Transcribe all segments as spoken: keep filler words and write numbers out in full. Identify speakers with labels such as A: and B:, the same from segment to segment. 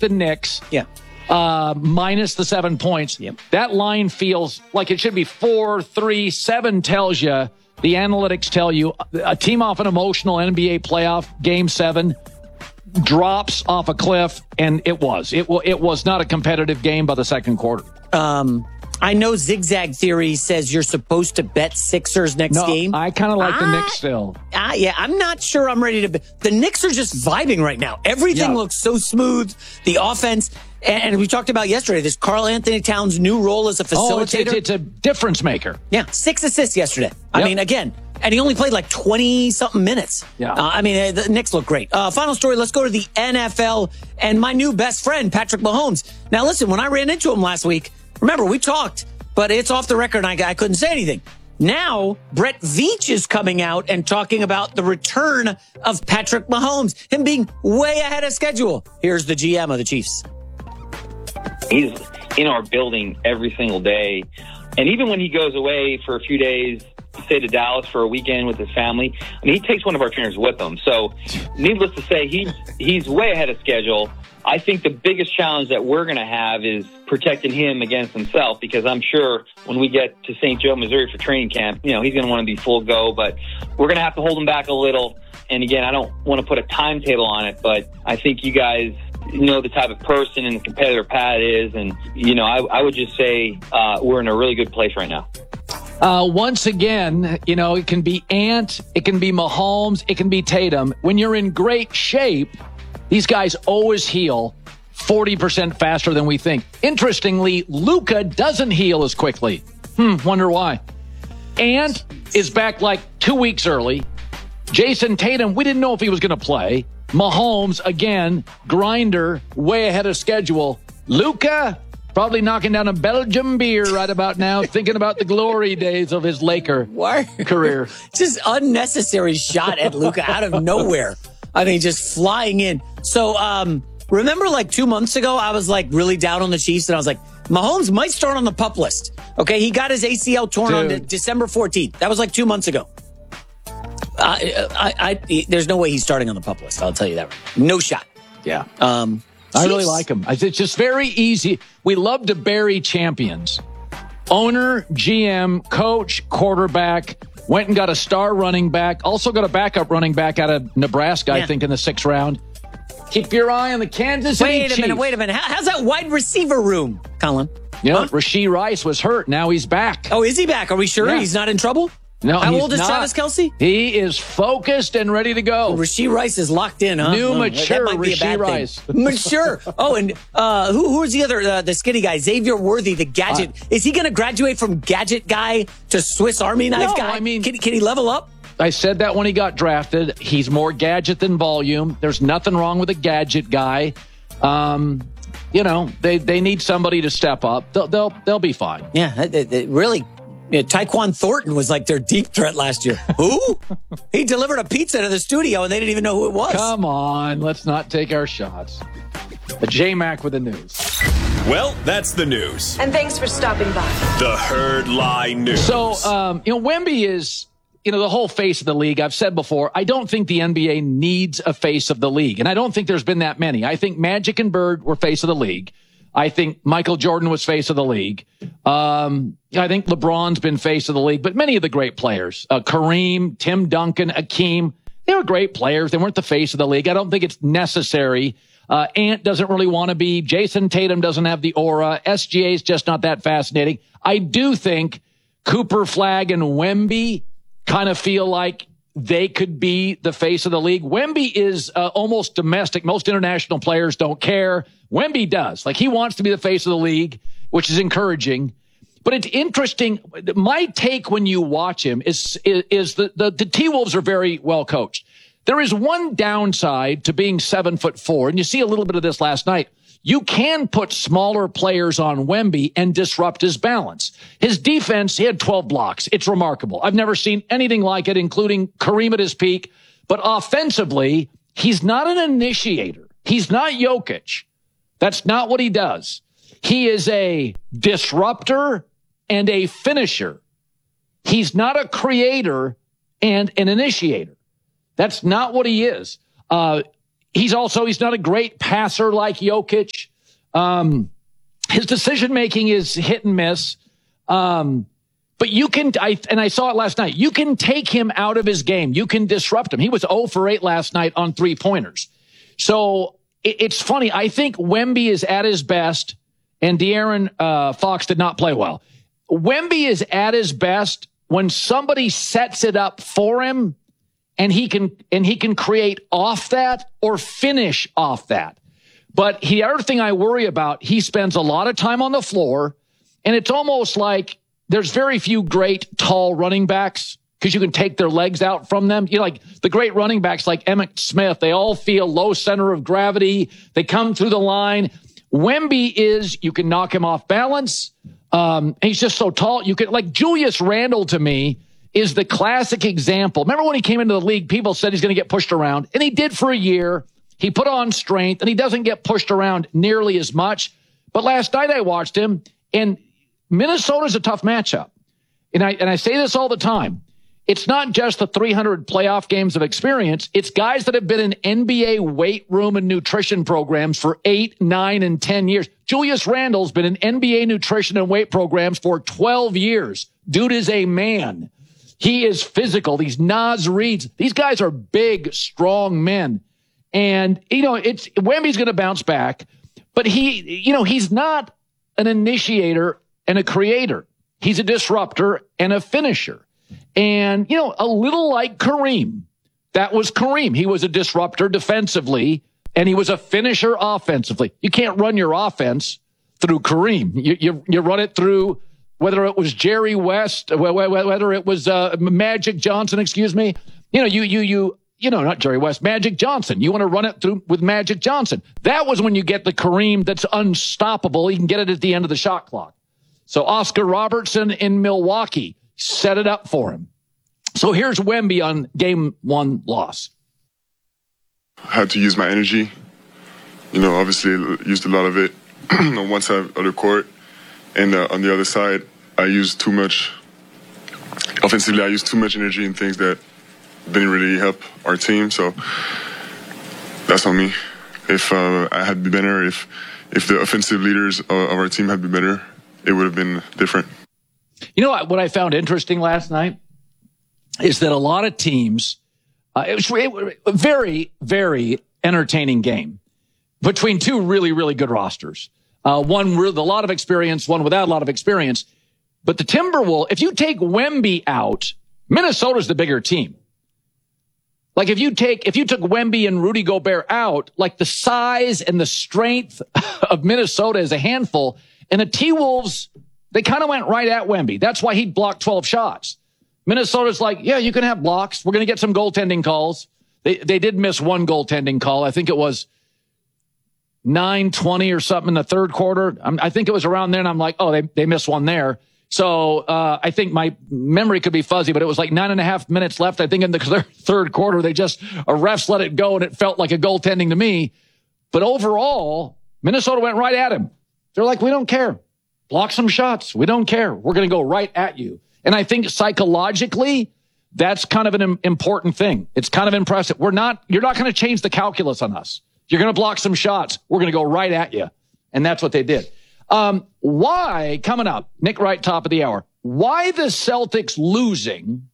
A: the Knicks.
B: Yeah.
A: Uh, minus the seven points.
B: Yep.
A: That line feels like it should be four, three, seven tells you, the analytics tell you, a team off an emotional N B A playoff game seven drops off a cliff, and it was. It, it was not a competitive game by the second quarter.
B: Um, I know Zigzag Theory says you're supposed to bet Sixers next
A: no,
B: game.
A: I kind of like the
B: I,
A: Knicks still.
B: I, yeah, I'm not sure I'm ready to bet. The Knicks are just vibing right now. Everything
A: yeah.
B: looks so smooth. The offense, and, and we talked about yesterday, this Karl Anthony Towns' new role as a facilitator.
A: Oh, it's, it's, it's a difference maker.
B: Yeah, six assists yesterday. Yep. I mean, again, and he only played like twenty-something minutes.
A: Yeah.
B: Uh, I mean, the Knicks look great. Uh, final story, let's go to the N F L and my new best friend, Patrick Mahomes. Now, listen, when I ran into him last week, remember, we talked, but it's off the record, and I, I couldn't say anything. Now, Brett Veach is coming out and talking about the return of Patrick Mahomes, him being way ahead of schedule. Here's the G M of the Chiefs.
C: He's in our building every single day. And even when he goes away for a few days, say to Dallas for a weekend with his family, I mean, he takes one of our trainers with him. So needless to say, he's, he's way ahead of schedule. I think the biggest challenge that we're going to have is protecting him against himself, because I'm sure when we get to Saint Joe, Missouri for training camp, you know, he's going to want to be full go, but we're going to have to hold him back a little. And again, I don't want to put a timetable on it, but I think you guys know the type of person and the competitor Pat is. And, you know, I, I would just say uh, we're in a really good place right now.
A: Uh, once again, you know, it can be Ant, it can be Mahomes, it can be Tatum. When you're in great shape, these guys always heal forty percent faster than we think. Interestingly, Luka doesn't heal as quickly. Hmm, wonder why. Ant is back like two weeks early. Jason Tatum, we didn't know if he was going to play. Mahomes, again, grinder, way ahead of schedule. Luka, probably knocking down a Belgian beer right about now, thinking about the glory days of his Laker
B: Why?
A: career.
B: Just unnecessary shot at Luka out of nowhere. I mean, just flying in. So, um, remember like two months ago, I was like really down on the Chiefs, and I was like, Mahomes might start on the PUP list. Okay, he got his A C L torn
A: Dude.
B: on de- December fourteenth. That was like two months ago. Uh, I, I, I, there's no way he's starting on the PUP list. I'll tell you that right. No shot.
A: Yeah.
B: Um,
A: I really
B: Chiefs.
A: like him. It's just very easy. We love to bury champions. Owner, G M, coach, quarterback, went and got a star running back, also got a backup running back out of Nebraska,
B: yeah.
A: I think, in the sixth round. Keep your eye on the Kansas City
B: Wait a
A: Chiefs.
B: minute, wait a minute. How, how's that wide receiver room, Colin?
A: You know,
B: Huh?
A: Rashee Rice was hurt. Now he's back.
B: Oh, is he back? Are we sure
A: Yeah.
B: he's not in trouble?
A: No,
B: How
A: he's
B: old is
A: not.
B: Travis Kelce?
A: He is focused and ready to go.
B: Rasheed Rice is locked in, huh?
A: New,
B: Oh,
A: mature
B: that might be a bad
A: Rasheed
B: thing.
A: Rice.
B: Mature. Oh, and uh, who who's the other, uh, the skinny guy? Xavier Worthy, the gadget.
A: Uh,
B: is he going to graduate from gadget guy to Swiss Army knife
A: No,
B: guy?
A: I mean-
B: can, can he level up?
A: I said that when he got drafted. He's more gadget than volume. There's nothing wrong with a gadget guy. Um, you know, they, they need somebody to step up. They'll they'll, they'll be fine.
B: Yeah, they, they really. Yeah, Tyquan Thornton was like their deep threat last year. Who? He delivered a pizza to the studio and they didn't even know who it was.
A: Come on, let's not take our shots. The J-Mac with the news.
D: Well, that's the news.
E: And thanks for stopping by.
D: The Herd Lie News.
A: So, um, you know, Wemby is, you know, the whole face of the league. I've said before, I don't think the N B A needs a face of the league. And I don't think there's been that many. I think Magic and Bird were face of the league. I think Michael Jordan was face of the league. Um, I think LeBron's been face of the league, but many of the great players, uh, Kareem, Tim Duncan, Akeem, they were great players. They weren't the face of the league. I don't think it's necessary. Uh, Ant doesn't really want to be. Jason Tatum doesn't have the aura. S G A is just not that fascinating. I do think Cooper Flagg and Wemby kind of feel like they could be the face of the league. Wemby is uh, almost domestic. Most international players don't care. Wemby does. Like, he wants to be the face of the league, which is encouraging. But it's interesting. My take when you watch him is is, is the, the, the T-Wolves are very well coached. There is one downside to being seven foot four, and you see a little bit of this last night. You can put smaller players on Wemby and disrupt his balance. His defense, he had twelve blocks. It's remarkable. I've never seen anything like it, including Kareem at his peak. But offensively, he's not an initiator. He's not Jokic. That's not what he does. He is a disruptor and a finisher. He's not a creator and an initiator. That's not what he is. Uh, he's also, he's not a great passer like Jokic. Um, his decision-making is hit and miss. Um, but you can, I, and I saw it last night, you can take him out of his game. You can disrupt him. He was zero for eight last night on three-pointers. So it, it's funny. I think Wemby is at his best, and De'Aaron uh, Fox did not play well. Wemby is at his best when somebody sets it up for him, and he can and he can create off that or finish off that. But the other thing I worry about, he spends a lot of time on the floor, and it's almost like there's very few great tall running backs because you can take their legs out from them. You know, like the great running backs like Emmitt Smith, they all feel low center of gravity. They come through the line. Wemby is, you can knock him off balance. Um, he's just so tall. You could, like Julius Randle to me is the classic example. Remember when he came into the league, people said he's going to get pushed around, and he did for a year. He put on strength, and he doesn't get pushed around nearly as much. But last night I watched him, and Minnesota's a tough matchup. And I, and I say this all the time. It's not just the three hundred playoff games of experience. It's guys that have been in N B A weight room and nutrition programs for eight, nine, and ten years. Julius Randle's been in N B A nutrition and weight programs for twelve years. Dude is a man. He is physical. These Naz Reeds, these guys are big, strong men. And, you know, it's Wemby's going to bounce back, but he, you know, he's not an initiator and a creator. He's a disruptor and a finisher. And, you know, a little like Kareem. That was Kareem. He was a disruptor defensively, and he was a finisher offensively. You can't run your offense through Kareem. You, you, you run it through, whether it was Jerry West, whether it was uh, Magic Johnson, excuse me. You know, you, you, you, you know, not Jerry West, Magic Johnson. You want to run it through with Magic Johnson. That was when you get the Kareem that's unstoppable. You can get it at the end of the shot clock. So Oscar Robertson in Milwaukee set it up for him. So here's Wemby on game one loss.
E: I had to use my energy. You know, obviously used a lot of it on one side of the court. And uh, on the other side, I used too much. Offensively, I used too much energy in things that didn't really help our team. So that's on me. If uh, I had been better, if if the offensive leaders of our team had been better, it would have been different.
A: You know what, what I found interesting last night is that a lot of teams, uh, it was a very, very entertaining game between two really, really good rosters. Uh, one with a lot of experience, one without a lot of experience. But the Timberwolves, if you take Wemby out, Minnesota's the bigger team. Like if you take, if you took Wemby and Rudy Gobert out, like the size and the strength of Minnesota is a handful, and the T-Wolves, they kind of went right at Wemby. That's why he blocked twelve shots. Minnesota's like, yeah, you can have blocks. We're going to get some goaltending calls. They they did miss one goaltending call. I think it was nine twenty or something in the third quarter. I'm, I think it was around there, and I'm like, oh, they, they missed one there. So uh, I think my memory could be fuzzy, but it was like nine and a half minutes left. I think in the third quarter, they just, a refs let it go, and it felt like a goaltending to me. But overall, Minnesota went right at him. They're like, we don't care. Block some shots. We don't care. We're going to go right at you. And I think psychologically, that's kind of an important thing. It's kind of impressive. We're not, you're not going to change the calculus on us. You're going to block some shots. We're going to go right at you. And that's what they did. Um, why, coming up, Nick Wright, top of the hour, why the Celtics losing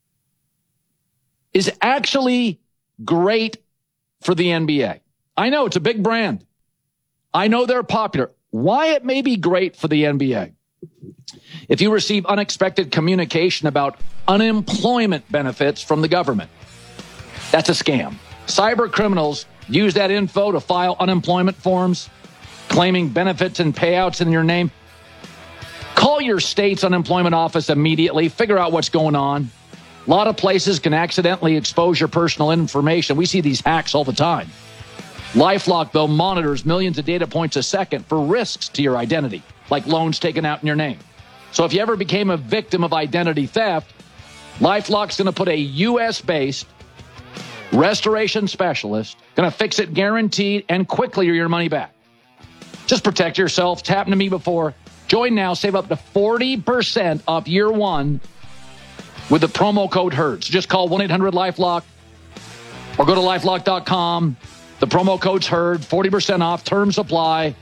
A: is actually great for the N B A. I know it's a big brand. I know they're popular. Why it may be great for the N B A. If you receive unexpected communication about unemployment benefits from the government, that's a scam. Cyber criminals use that info to file unemployment forms, claiming benefits and payouts in your name. Call your state's unemployment office immediately. Figure out what's going on. A lot of places can accidentally expose your personal information. We see these hacks all the time. LifeLock, though, monitors millions of data points a second for risks to your identity, like loans taken out in your name. So if you ever became a victim of identity theft, LifeLock's going to put a U S-based restoration specialist, going to fix it guaranteed and quickly or your money back. Just protect yourself. It's happened to me before. Join now. Save up to forty percent off year one with the promo code HERDS. Just call one eight hundred LifeLock or go to LifeLock dot com. The promo code's HERD, forty percent off, terms apply.